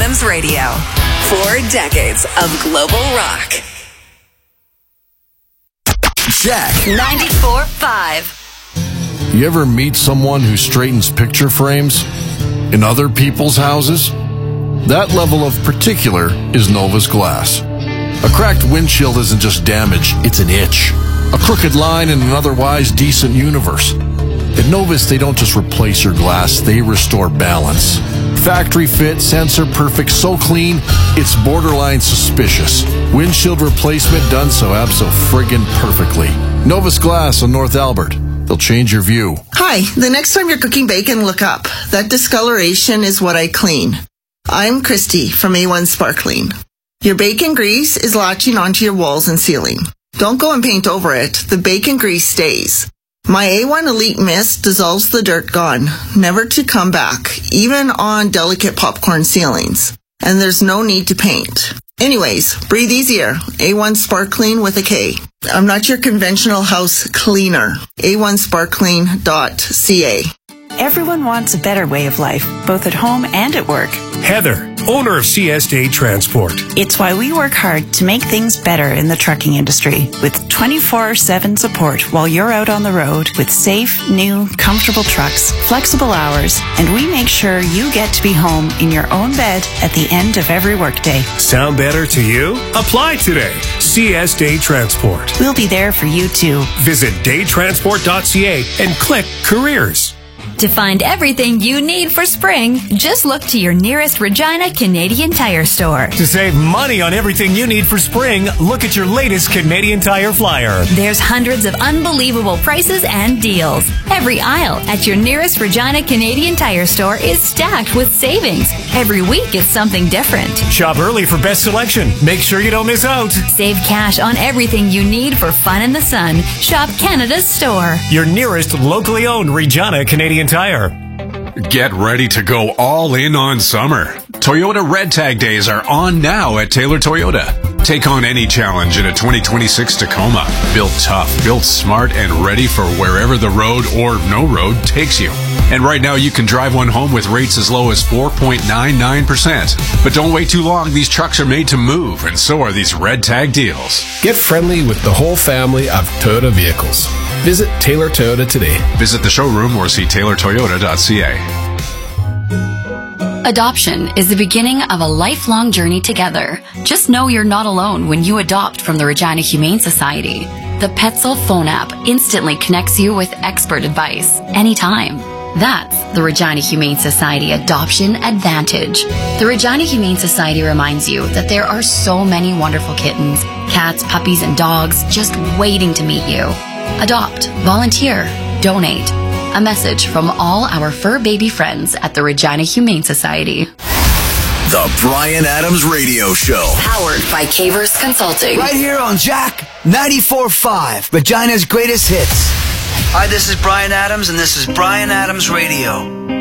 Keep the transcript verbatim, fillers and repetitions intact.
Adams Radio. Four decades of global rock. Jack ninety-four point five. You ever meet someone who straightens picture frames in other people's houses? That level of particular is Novus Glass. A cracked windshield isn't just damage, it's an itch. A crooked line in an otherwise decent universe. At Novus, they don't just replace your glass, they restore balance. Factory fit, sensor perfect, so clean, it's borderline suspicious. Windshield replacement done so abso-friggin' perfectly. Novus Glass on North Albert. They'll change your view. Hi, the next time you're cooking bacon, look up. That discoloration is what I clean. I'm Christy from A one Sparkling. Your bacon grease is latching onto your walls and ceiling. Don't go and paint over it. The bacon grease stays. My A one Elite Mist dissolves the dirt gone, never to come back, even on delicate popcorn ceilings. And there's no need to paint. Anyways, breathe easier. A one Sparkling with a K. I'm not your conventional house cleaner. A one sparkling dot c a. Everyone wants a better way of life, both at home and at work. Heather, owner of C S Day Transport. It's why we work hard to make things better in the trucking industry with twenty-four seven support while you're out on the road with safe, new, comfortable trucks, flexible hours, and we make sure you get to be home in your own bed at the end of every workday. Sound better to you? Apply today. C S Day Transport. We'll be there for you too. Visit day transport dot c a and click Careers. To find everything you need for spring, just look to your nearest Regina Canadian Tire store. To save money on everything you need for spring, look at your latest Canadian Tire flyer. There's hundreds of unbelievable prices and deals. Every aisle at your nearest Regina Canadian Tire store is stacked with savings. Every week is something different. Shop early for best selection. Make sure you don't miss out. Save cash on everything you need for fun in the sun. Shop Canada's store. Your nearest locally owned Regina Canadian Tire. Get ready to go all in on summer. Toyota Red Tag Days are on now at Taylor Toyota. Take on any challenge in a twenty twenty-six Tacoma. Built tough, built smart, and ready for wherever the road or no road takes you. And right now you can drive one home with rates as low as four point nine nine percent. But don't wait too long. These trucks are made to move, and so are these Red Tag deals. Get friendly with the whole family of Toyota vehicles. Visit Taylor Toyota today. Visit the showroom or see taylor toyota dot c a. Adoption is the beginning of a lifelong journey together. Just know you're not alone when you adopt from the Regina Humane Society. The Petzl phone app instantly connects you with expert advice anytime. That's the Regina Humane Society Adoption Advantage. The Regina Humane Society reminds you that there are so many wonderful kittens, cats, puppies, and dogs just waiting to meet you. Adopt, volunteer, donate. A message from all our fur baby friends at the Regina Humane Society. The Bryan Adams Radio Show. Powered by Cavers Consulting. Right here on Jack ninety-four point five, Regina's greatest hits. Hi, this is Bryan Adams, and this is Bryan Adams Radio.